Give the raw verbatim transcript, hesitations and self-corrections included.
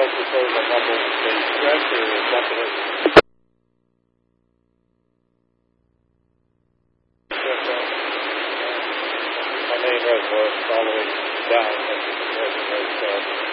else as far as a mumble they stretch or something else? My main reservoir is all the way down. That's the reservoir.